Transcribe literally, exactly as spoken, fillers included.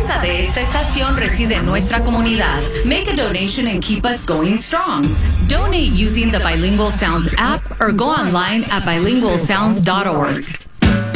fuerza de esta estación reside en nuestra comunidad. Make a donation and keep us going strong. Donate using the Bilingual Sounds app or go online at bilingual sounds dot org.